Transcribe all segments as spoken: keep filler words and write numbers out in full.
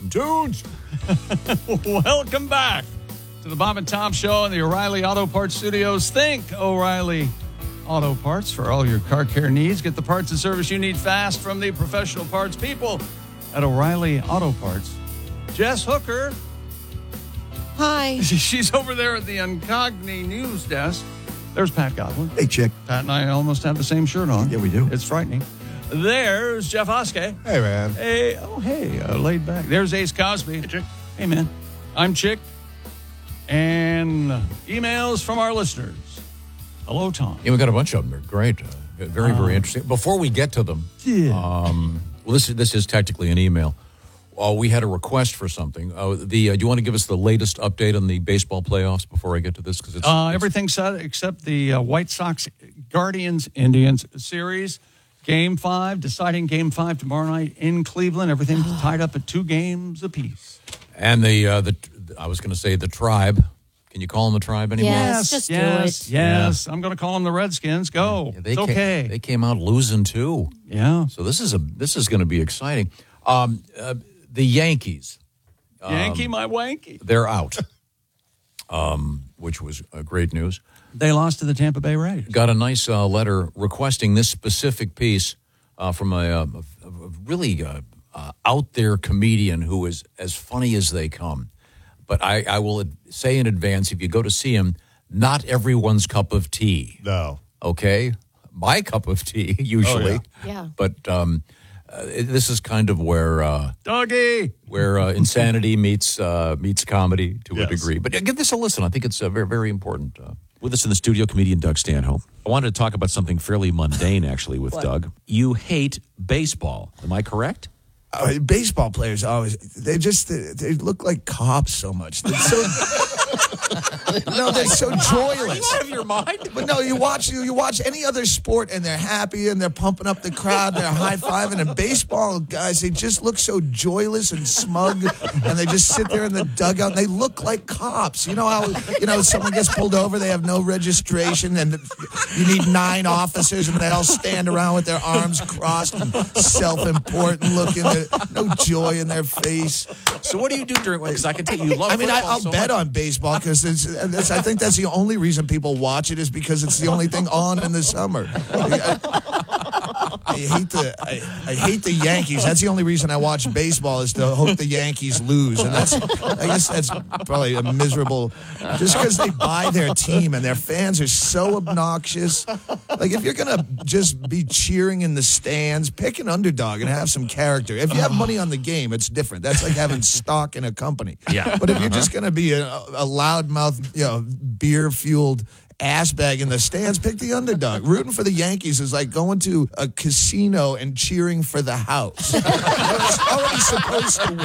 some tunes. Welcome back to the Bob and Tom Show in the O'Reilly Auto Parts Studios. Think O'Reilly Auto Parts for all your car care needs. Get the parts and service you need fast from the professional parts people at O'Reilly Auto Parts. Jess Hooker. Hi. She's over there at the Incogni news desk. There's Pat Godwin. Hey, chick. Pat and I almost have the same shirt on. Yeah, we do. It's frightening. There's Jeff Oskey. Hey, man. Hey, oh, hey, uh, laid back. There's Ace Cosby. Hey, Chick. Hey, man. I'm Chick. And emails from our listeners. Hello, Tom. Yeah, we got a bunch of them. They're great. Uh, very, very Um, interesting. Before we get to them, Yeah. um, well, this, this is technically an email. Uh, we had a request for something. Uh, the uh, do you want to give us the latest update on the baseball playoffs before I get to this? Because it's, Uh, it's everything's set except the uh, White Sox Guardians Indians series. Game five, deciding game five tomorrow night in Cleveland. Everything's tied up at two games apiece. and the uh, the I was going to say the Tribe. Can you call them the Tribe anymore? Yes, just do yes, it. yes. I'm going to call them the Redskins. Go. Yeah, they it's ca- okay. They came out losing too. yeah. So this is a this is going to be exciting. Um, uh, the Yankees. Yankee, my wanky. They're out, um, which was uh, great news. They lost to the Tampa Bay Rays. Got a nice uh, letter requesting this specific piece uh, from a, a, a really uh, uh, out there comedian who is as funny as they come. But I, I will say in advance, if you go to see him, not everyone's cup of tea. No. Okay? My cup of tea, usually. Oh, yeah. Yeah. But um, uh, this is kind of where uh, Doggy. where uh, insanity meets uh, meets comedy to a Yes. degree. But uh, give this a listen. I think it's uh, very, very important. Uh, With us in the studio, comedian Doug Stanhope. I wanted to talk about something fairly mundane, actually, with Doug. You hate baseball. Am I correct? Uh, baseball players always, they just, they, they look like cops so much. They're so, no, they're so joyless. out of your mind? But no, you watch you, you watch any other sport and they're happy and they're pumping up the crowd, they're high-fiving. And baseball guys, they just look so joyless and smug, and they just sit there in the dugout and they look like cops. You know how, you know, someone gets pulled over, they have no registration, and you need nine officers and they all stand around with their arms crossed and self-important looking. They're, no joy in their face. So what do you do during, because I can tell you, you love I mean, I, football I'll so bet much. on baseball because it's, it's. I think that's the only reason people watch it is because it's the only thing on in the summer. I, I hate the I, I hate the Yankees. That's the only reason I watch baseball is to hope the Yankees lose, and that's I guess that's probably a miserable. Just because they buy their team and their fans are so obnoxious. Like if you're gonna just be cheering in the stands, pick an underdog and have some character. If you have money on the game, it's different. That's like having stock in a company. Yeah. But if you're just going to be a, a loudmouth, you know, beer-fueled ass bag in the stands, pick the underdog. Rooting for the Yankees is like going to a casino and cheering for the house. It's already supposed to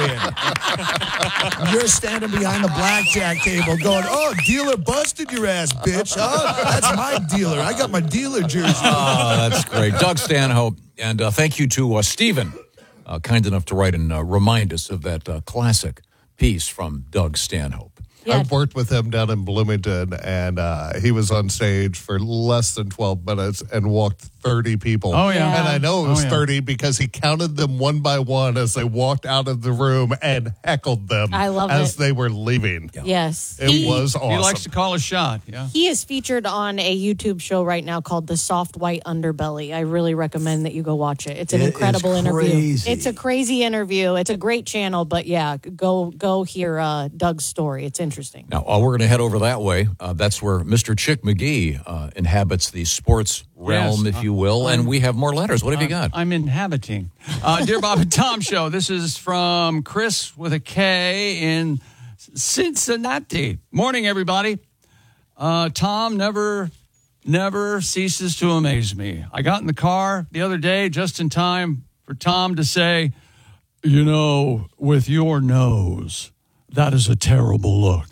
win. You're standing behind the blackjack table going, oh, dealer busted your ass, bitch. Oh, that's my dealer. I got my dealer jersey. Oh, that's great. Doug Stanhope. And uh, thank you to uh, Stephen, uh, kind enough to write and uh, remind us of that uh, classic piece from Doug Stanhope. Yeah. I've worked with him down in Bloomington, and uh, he was on stage for less than twelve minutes and walked thirty people. Oh, yeah. And I know it was Oh, yeah. thirty because he counted them one by one as they walked out of the room and heckled them I love as it. they were leaving. Yes. It He- was awesome. He likes to call a shot. Yeah. He is featured on a YouTube show right now called The Soft White Underbelly. I really recommend that you go watch it. It's an It incredible is interview. crazy. It's a crazy interview. It's a great channel, but yeah, go go hear uh, Doug's story. It's interesting. Now, uh, we're going to head over that way. Uh, that's where Mister Chick McGee uh, inhabits the sports realm, Yes. if you will. And we have more letters. What have you got? I'm inhabiting. Uh, Dear Bob and Tom Show, this is from Chris with a K in Cincinnati. Morning, everybody. Uh, Tom never, never ceases to amaze me. I got in the car the other day just in time for Tom to say, you know, with your nose, that is a terrible look.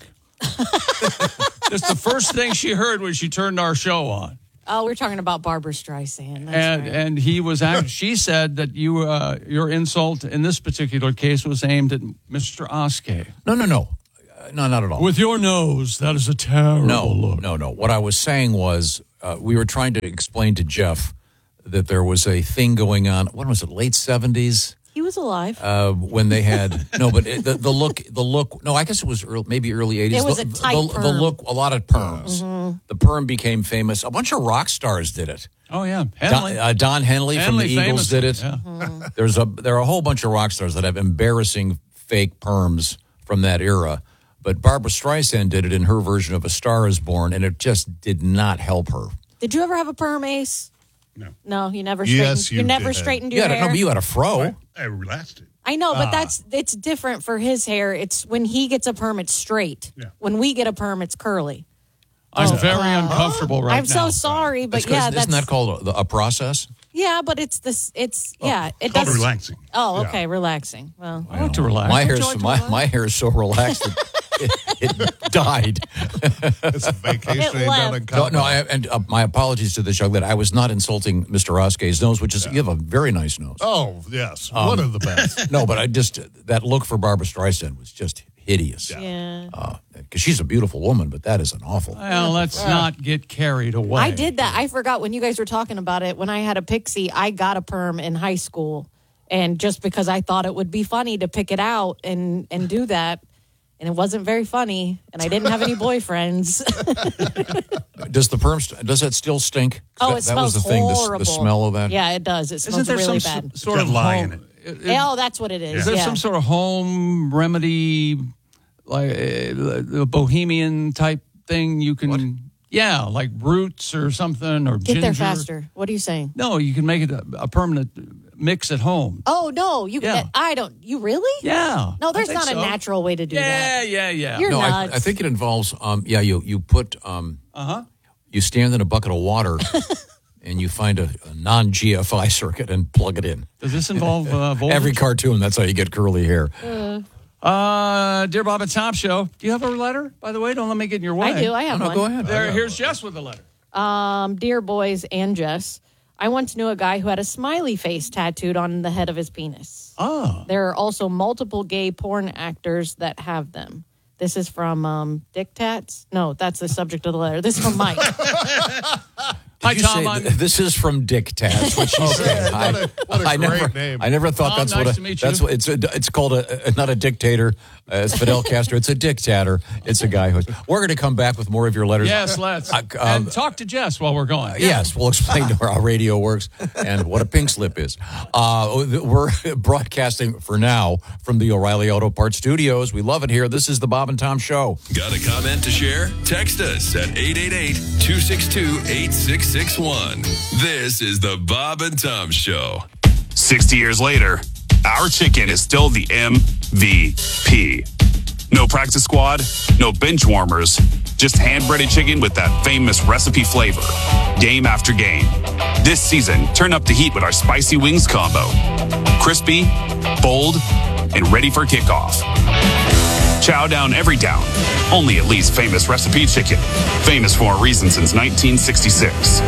That's the first thing she heard when she turned our show on. Oh, we're talking about Barbara Streisand. That's And right. and he was act- she said that you uh, your insult in this particular case was aimed at Mister Oskey. No, no, no. Uh, no, not at all. With your nose, that is a terrible no, look. no, no. What I was saying was uh, we were trying to explain to Jeff that there was a thing going on. What was it, late seventies? He was alive. Uh, when they had no, but it, the the look, the look. No, I guess it was early, maybe early eighties. It was the, a tight the, perm. the look, a lot of perms. Mm-hmm. The perm became famous. A bunch of rock stars did it. Oh yeah, Don, Henley. uh, Don Henley, from the Henley Eagles famously, did it. yeah. Mm-hmm. There's a there are a whole bunch of rock stars that have embarrassing fake perms from that era. But Barbra Streisand did it in her version of A Star Is Born, and it just did not help her. Did you ever have a perm, Ace? No. No, you never straightened. Yes, you never did. straightened You your had a, hair. no, but you had a fro. I relaxed it. I know, Ah. but that's it's different for his hair. It's when he gets a perm, it's straight. Yeah. When we get a perm, it's curly. I'm Oh, very wow. uncomfortable right I'm now. so sorry, but That's 'cause- yeah, isn't that's that called a, a process? yeah, but it's this. It's yeah, it Called does. relaxing. Oh, okay, relaxing. Well, I like to relax. My Don't you hair's like to my, relax? my hair is so relaxed that it, it died. It's a vacation It ain't done left. in No, Cabo. no, I, and uh, my apologies to this young lady. I was not insulting Mister Oskay's nose, which is you have a very nice nose. Oh, yes. Um, One of the best. No, but I just that look for Barbra Streisand was just hideous. yeah. Because she's a beautiful woman, but that is an awful. Well, let's not get carried away. I did that. I forgot when you guys were talking about it. When I had a pixie, I got a perm in high school, and just because I thought it would be funny to pick it out and and do that, and it wasn't very funny, and I didn't have any boyfriends. Does the perm? St- does it still stink? Oh, that, it that was smells the thing. The, s- horrible. the smell of that. Yeah, it does. It Isn't smells there really some bad. s- sort got of lye home, in it. it- it- oh, that's what it is. Is there yeah. some sort of home remedy, like uh, a bohemian type thing you can? Yeah, like roots or something or Get ginger. there faster. What are you saying? No, you can make it a, a permanent mix at home. Oh no, you. Yeah. I don't. You really? Yeah. No, there's I think not so. a natural way to do Yeah, that. yeah, yeah. You're No, I, nuts. I think it involves. Um, yeah, you you put. Um, Uh huh. you stand in a bucket of water, and you find a, a non G F I circuit and plug it in. Does this involve uh, voltage? Every cartoon, that's how you get curly hair. Uh, dear Bob and Tom Show, do you have a letter? By the way, don't let me get in your way. I do. I have No, one. go ahead. There, here's Jess with the letter. Um, dear boys and Jess, I once knew a guy who had a smiley face tattooed on the head of his penis. Oh, There are also multiple gay porn actors that have them. This is from um, Dick Tats. No, that's the subject of the letter. This is from Mike. hi Did you Tom. say I'm, th- this is from Dick Tats. What she said. I, what a- what a I great never, name. I never thought Tom, that's nice what. A, to meet that's you. what it's. A, it's called a, a not a dictator. Uh, it's Fidel Castro. It's a dictator. It's a guy who's. We're going to come back with more of your letters. yes, let's Uh, um, and talk to Jess while we're going. Yes, we'll explain to her how radio works and what a pink slip is. Uh, we're broadcasting for now from the O'Reilly Auto Parts Studios. We love it here. This is the Bob and Tom Show. Got a comment to share? Text us at eight eight eight, two six two, eight six six one. This is the Bob and Tom Show. sixty years later, our chicken is still the M V P. No practice squad, no bench warmers, just hand-breaded chicken with that famous recipe flavor. Game after game. This season, turn up the heat with our spicy wings combo. Crispy, bold, and ready for kickoff. Chow down every down. Only at Lee's Famous Recipe Chicken. Famous for a reason since nineteen sixty-six.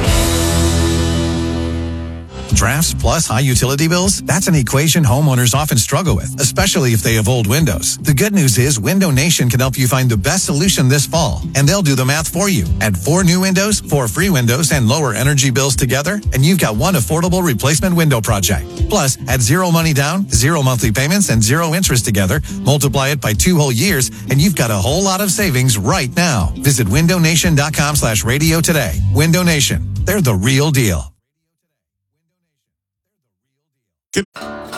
Drafts plus high utility bills? That's an equation homeowners often struggle with, especially if they have old windows. The good news is Window Nation can help you find the best solution this fall, and they'll do the math for you. Add four new windows, four free windows, and lower energy bills together, and you've got one affordable replacement window project. Plus, add zero money down, zero monthly payments, and zero interest together, multiply it by two whole years, and you've got a whole lot of savings right now. Visit windownation.com slash radio today. Window Nation. They're the real deal.